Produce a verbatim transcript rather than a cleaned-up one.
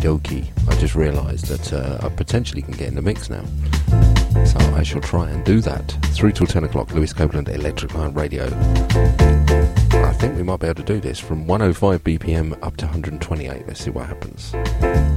dokie. I just realised that uh, I potentially can get in the mix now. So I shall try and do that. Through till ten o'clock, Lewis Copeland, Electric Light Radio. I think we might be able to do this from one oh five B P M up to one twenty-eight. Let's see what happens.